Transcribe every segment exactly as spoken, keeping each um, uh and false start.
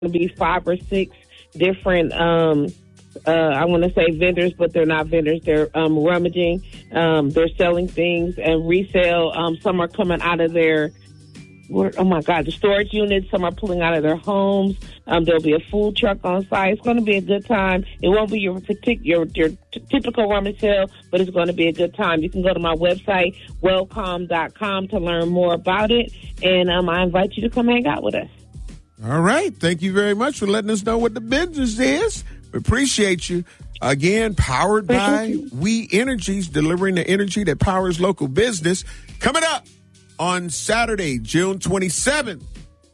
to be five or six different, um, uh, I want to say vendors, but they're not vendors. They're um, rummaging. Um, they're selling things and resale. Um, some are coming out of their, oh, my God, the storage units. Some are pulling out of their homes. Um, there'll be a food truck on site. It's going to be a good time. It won't be your, your, your typical rummage sale, but it's going to be a good time. You can go to my website, wellcom dot com, to learn more about it. And um, I invite you to come hang out with us. All right. Thank you very much for letting us know what the business is. We appreciate you. Again, powered by We Energies, delivering the energy that powers local business. Coming up on Saturday, June twenty-seventh,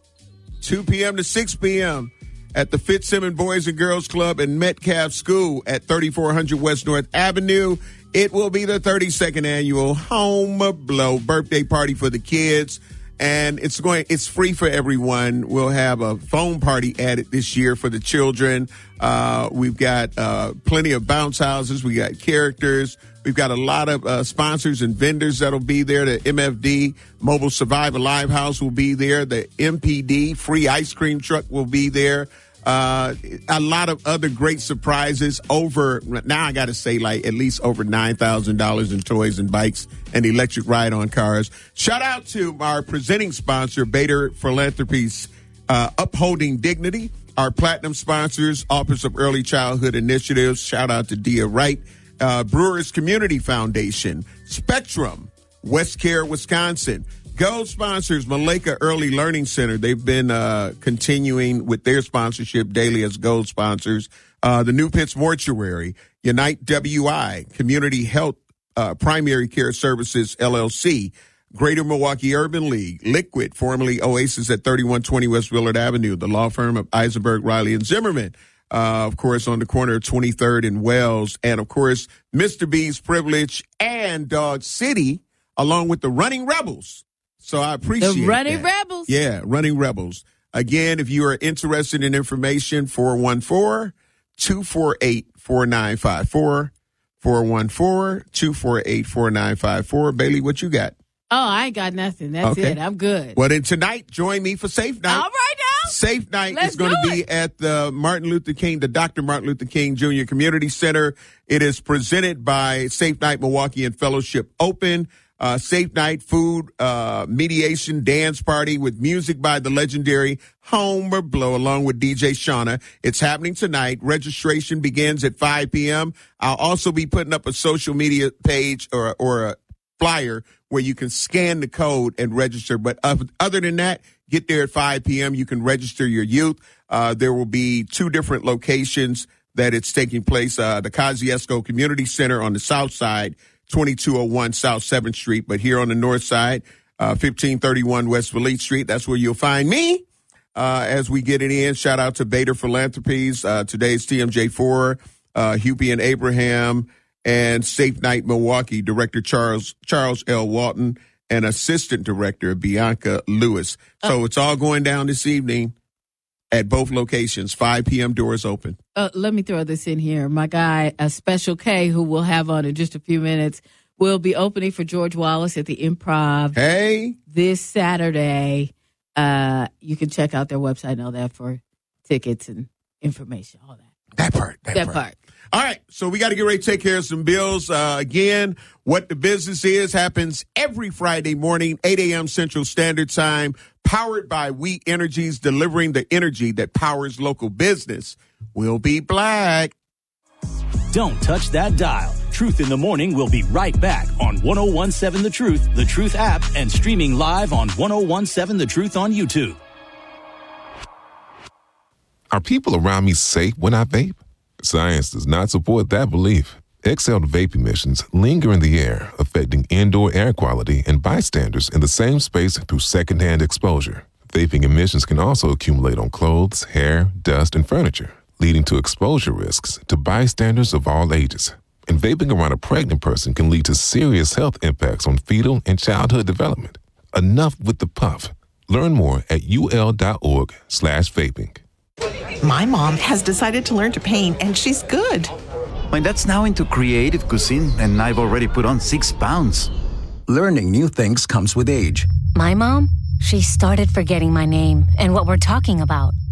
two p.m. to six p.m. at the Fitzsimmons Boys and Girls Club in Metcalf School at thirty-four hundred West North Avenue. It will be the thirty-second annual Home Blow birthday party for the kids. And it's going, it's free for everyone. We'll have a phone party added this year for the children. Uh, we've got, uh, plenty of bounce houses. We got characters. We've got a lot of, uh, sponsors and vendors that'll be there. The M F D Mobile Survive Alive House will be there. The M P D free ice cream truck will be there. Uh, a lot of other great surprises. Over, now I got to say, like, at least over nine thousand dollars in toys and bikes and electric ride-on cars. Shout out to our presenting sponsor, Bader Philanthropies, uh, Upholding Dignity. Our platinum sponsors, Office of Early Childhood Initiatives. Shout out to Dia Wright. Uh, Brewers Community Foundation, Spectrum, West Care, Wisconsin. Gold sponsors, Maleka Early Learning Center. They've been uh, continuing with their sponsorship daily as gold sponsors. Uh, the New Pitts Mortuary, Unite W I, Community Health uh, Primary Care Services, L L C, Greater Milwaukee Urban League, Liquid, formerly Oasis at thirty-one twenty West Willard Avenue, the law firm of Eisenberg, Riley, and Zimmerman. Uh, of course, on the corner of twenty-third and Wells. And, of course, Mister B's Privilege and Dodge City, along with the Running Rebels. So I appreciate the Running that. Rebels. Yeah, Running Rebels. Again, if you are interested in information, four one four, two four eight, four nine five four, four one four, two four eight, four nine five four. Bailey, what you got? Oh, I ain't got nothing. That's okay. it. I'm good. Well, then tonight, join me for Safe Night. All right now. Safe Night Let's is going to be at the Martin Luther King, the Doctor Martin Luther King Junior Community Center. It is presented by Safe Night Milwaukee and Fellowship Open. Uh, Safe Night, food, uh, mediation, dance party with music by the legendary Homer Blow along with D J Shauna. It's happening tonight. Registration begins at five p.m. I'll also be putting up a social media page or, or a flyer where you can scan the code and register. But other than that, get there at five p.m. You can register your youth. Uh, there will be two different locations that it's taking place. Uh, the Kosciuszko Community Center on the south side, twenty-two oh one South seventh Street, but here on the north side, uh, fifteen thirty-one West Fleet Street. That's where you'll find me uh, as we get it in. Shout out to Bader Philanthropies, uh, today's T M J four, uh, Hupie and Abraham, and Safe Night Milwaukee, Director Charles Charles L. Walton, and Assistant Director Bianca Lewis. So uh, it's all going down this evening at both locations, five p.m. doors open. Uh, let me throw this in here. My guy, a Special K, who we'll have on in just a few minutes, will be opening for George Wallace at the Improv. Hey. This Saturday. Uh, you can check out their website and all that for tickets and information, all that. That part. That, that part. part. All right, so we got to get ready to take care of some bills. Uh, again, What the Business Is happens every Friday morning, eight a.m. Central Standard Time, powered by We Energies, delivering the energy that powers local business. We'll be black. Don't touch that dial. Truth in the Morning will be right back on one oh one seven The Truth, The Truth app, and streaming live on one oh one seven The Truth on YouTube. Are people around me safe when I vape? Science does not support that belief. Exhaled vape emissions linger in the air, affecting indoor air quality and bystanders in the same space through secondhand exposure. Vaping emissions can also accumulate on clothes, hair, dust, and furniture, leading to exposure risks to bystanders of all ages. And vaping around a pregnant person can lead to serious health impacts on fetal and childhood development. Enough with the puff. Learn more at ul.org slash vaping. My mom has decided to learn to paint, and she's good. My dad's now into creative cuisine, and I've already put on six pounds. Learning new things comes with age. My mom, she started forgetting my name and what we're talking about.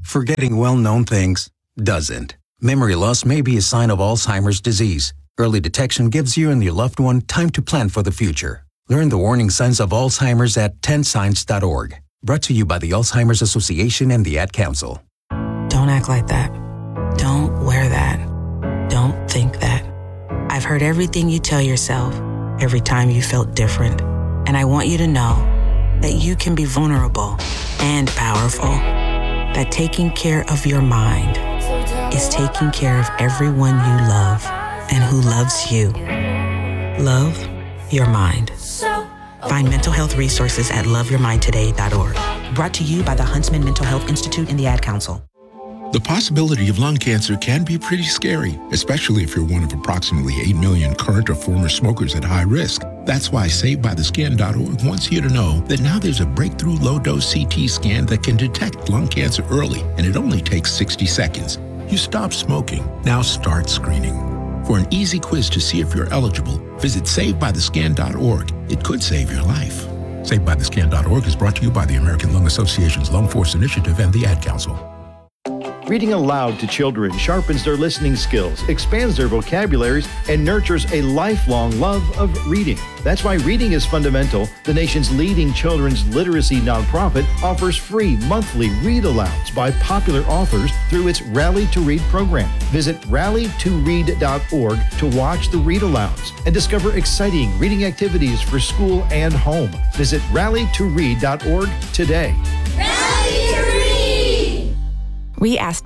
Forgetting well-known things doesn't. Memory loss may be a sign of Alzheimer's disease. Early detection gives you and your loved one time to plan for the future. Learn the warning signs of Alzheimer's at ten signs dot org. Brought to you by the Alzheimer's Association and the Ad Council. Don't act like that. Don't wear that. Don't think that. I've heard everything you tell yourself every time you felt different. And I want you to know that you can be vulnerable and powerful. That taking care of your mind is taking care of everyone you love and who loves you. Love your mind. Find mental health resources at love your mind today dot org. Brought to you by the Huntsman Mental Health Institute and the Ad Council. The possibility of lung cancer can be pretty scary, especially if you're one of approximately eight million current or former smokers at high risk. That's why Saved By The Skin dot org wants you to know that now there's a breakthrough low-dose C T scan that can detect lung cancer early, and it only takes sixty seconds. You stop smoking, now start screening. For an easy quiz to see if you're eligible, visit Saved By The Skin dot org. It could save your life. Saved By The Skin dot org is brought to you by the American Lung Association's Lung Force Initiative and the Ad Council. Reading aloud to children sharpens their listening skills, expands their vocabularies, and nurtures a lifelong love of reading. That's why Reading is Fundamental, the nation's leading children's literacy nonprofit, offers free monthly read-alouds by popular authors through its Rally to Read program. Visit rally to read dot org to watch the read-alouds and discover exciting reading activities for school and home. Visit rally to read dot org today. We asked